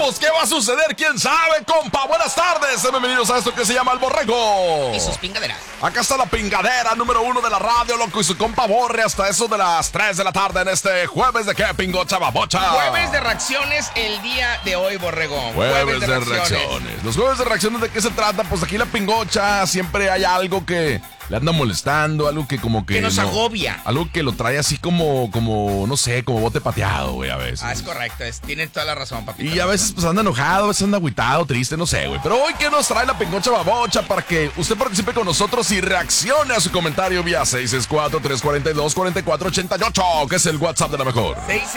pues, ¿qué va a suceder? ¿Quién sabe, compa? Buenas tardes, bienvenidos a esto que se llama El Borrego. Y sus pingaderas. Acá está la pingadera número 1 de la radio, loco, y su compa Borre hasta eso de las 3 de la tarde en este jueves de qué, pingocha babocha. Jueves de reacciones el día de hoy, Borrego. Jueves de reacciones. Los jueves de reacciones, ¿de qué se trata? Pues aquí la pingocha siempre hay algo que le anda molestando, algo que como que nos agobia. Algo que lo trae así como, no sé, como bote pateado, güey, a veces. Es correcto, tienen toda la razón, papito. Y a veces pues anda enojado, a veces anda agüitado, triste, no sé, güey. Pero hoy, ¿qué nos trae la pingocha babocha? Para que usted participe con nosotros y reaccione a su comentario vía 664-342-4488, que es el WhatsApp de la mejor.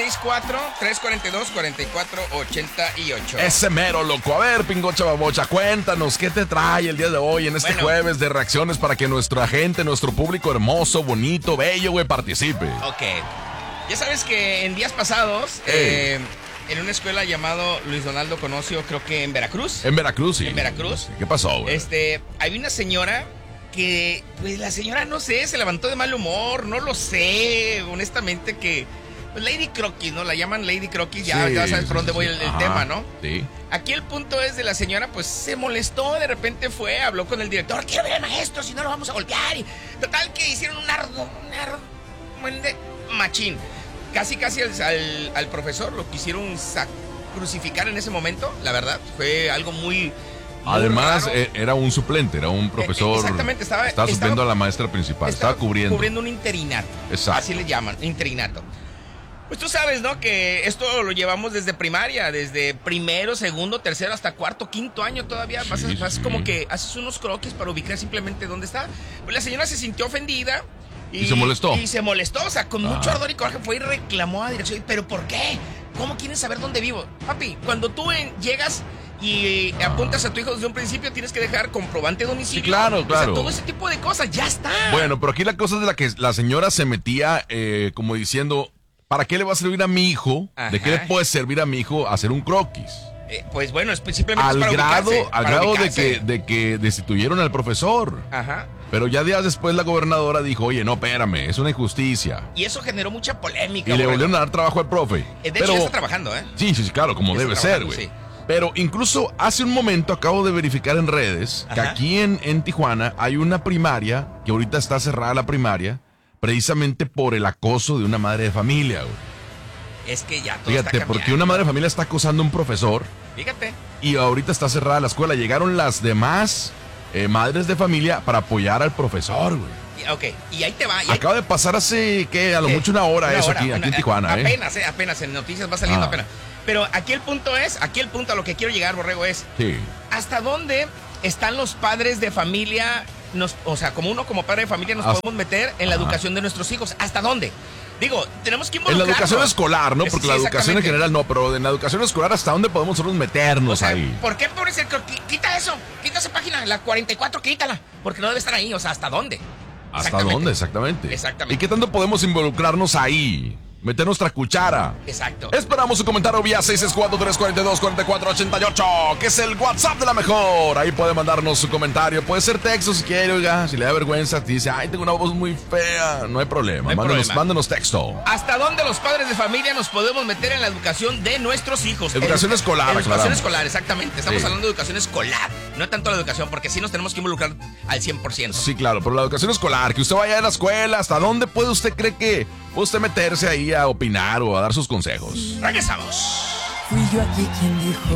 664-342-4488. Ese mero, loco. A ver, pingocha babocha, cuéntanos, ¿qué te trae el día de hoy en este jueves de reacciones para que nuestra gente, nuestro público hermoso, bonito, bello, güey, participe? Ok. Ya sabes que en días pasados, en una escuela llamado Luis Donaldo Colosio, creo que en Veracruz. En Veracruz, sí. En Veracruz. ¿Qué pasó, güey? Había una señora que, pues la señora, no sé, se levantó de mal humor, no lo sé, honestamente que... Pues Lady Croquis, ¿no? La llaman Lady Croquis, ya sabes por dónde voy el tema, ¿no? Sí. Aquí el punto es de la señora, pues se molestó, de repente fue, habló con el director, quiero ver al maestro, si no lo vamos a golpear. Y total que hicieron un ardo machín. Casi al profesor lo quisieron crucificar en ese momento, la verdad, fue algo muy... Además, era un suplente, era un profesor. Exactamente, estaba supliendo a la maestra principal, estaba cubriendo un interinato. Exacto. Así le llaman, interinato. Pues tú sabes, ¿no? Que esto lo llevamos desde primaria, desde primero, segundo, tercero, hasta cuarto, quinto año todavía. Vas como que haces unos croquis para ubicar simplemente dónde está. Pues la señora se sintió ofendida. Y se molestó. Y se molestó, o sea, con mucho ardor y coraje fue y reclamó a dirección. ¿Pero por qué? ¿Cómo quieren saber dónde vivo? Papi, cuando tú llegas y apuntas a tu hijo desde un principio, tienes que dejar comprobante de domicilio. Sí, claro. O sea, todo ese tipo de cosas, ya está. Bueno, pero aquí la cosa es de la que la señora se metía como diciendo... ¿Para qué le va a servir a mi hijo? Ajá. ¿De qué le puede servir a mi hijo hacer un croquis? Pues bueno, simplemente al es para grado ubicarse. de que destituyeron al profesor. Ajá. Pero ya días después la gobernadora dijo, oye, no, espérame, es una injusticia. Y eso generó mucha polémica. Y le volvieron a dar trabajo al profe. De hecho, ya está trabajando, ¿eh? Sí, claro, como ya debe ser, güey. Sí. Pero incluso hace un momento acabo de verificar en redes que aquí en Tijuana hay una primaria, que ahorita está cerrada la primaria, precisamente por el acoso de una madre de familia, güey. Es que ya todo Fíjate, está porque una madre de familia está acosando a un profesor. Fíjate. Y ahorita está cerrada la escuela. Llegaron las demás madres de familia para apoyar al profesor, güey. Ok, y ahí te va. Acaba de pasar hace, a lo mucho una hora aquí en Tijuana, apenas en noticias va saliendo apenas. Pero aquí el punto a lo que quiero llegar, Borrego, es... Sí. ¿Hasta dónde están los padres de familia? O sea, como padre de familia nos podemos meter en la educación de nuestros hijos. ¿Hasta dónde? Digo, tenemos que involucrarnos. En la educación escolar, ¿no? Porque la educación en general no, pero en la educación escolar, ¿hasta dónde podemos nosotros meternos ahí? ¿Por qué, pobre ser? Quita eso, quita esa página, la 44, quítala, porque no debe estar ahí, o sea, ¿hasta dónde? ¿Hasta dónde? Exactamente. Exactamente. ¿Y qué tanto podemos involucrarnos ahí? Meter nuestra cuchara. Exacto. Esperamos su comentario vía 664-342-4488, que es el WhatsApp de la mejor. Ahí puede mandarnos su comentario. Puede ser texto si quiere, oiga. Si le da vergüenza, te dice, ay, tengo una voz muy fea. No hay problema. Mándanos texto. ¿Hasta dónde los padres de familia nos podemos meter en la educación de nuestros hijos? Educación escolar, educación escolar, exactamente. Estamos hablando de educación escolar, no tanto la educación, porque sí nos tenemos que involucrar al 100%. Sí, claro, pero la educación escolar, que usted vaya a la escuela, ¿hasta dónde puede usted cree que puede usted meterse ahí a opinar o a dar sus consejos? Regresamos. Fui yo aquí quien dijo